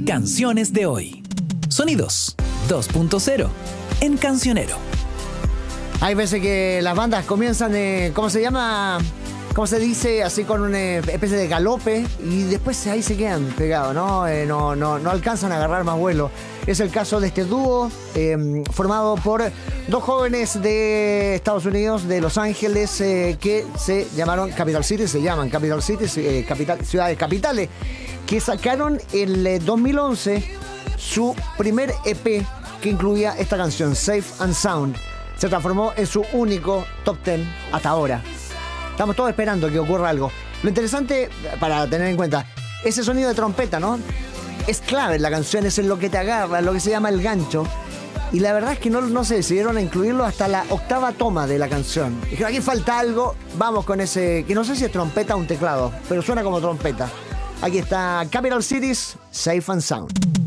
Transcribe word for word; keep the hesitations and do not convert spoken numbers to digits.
Canciones de hoy. Sonidos dos punto cero en Cancionero. Hay veces que las bandas comienzan, eh, ¿cómo se llama? ¿Cómo se dice? Así con una especie de galope y después ahí se quedan pegados, ¿no? Eh, no, no, no alcanzan a agarrar más vuelo. Es el caso de este dúo eh, formado por dos jóvenes de Estados Unidos, de Los Ángeles, eh, que se llamaron Capital City, se llaman Capital City, eh, capital, ciudades capitales, que sacaron en el dos mil once su primer E P que incluía esta canción, Safe and Sound. Se transformó en su único top diez hasta ahora. Estamos todos esperando que ocurra algo. Lo interesante, para tener en cuenta, ese sonido de trompeta, ¿no? Es clave en la canción, es en lo que te agarra, lo que se llama el gancho. Y la verdad es que no, no se decidieron a incluirlo hasta la octava toma de la canción. Dijeron, aquí falta algo, vamos con ese, que no sé si es trompeta o un teclado, pero suena como trompeta. Aquí está Capital Cities, Safe and Sound.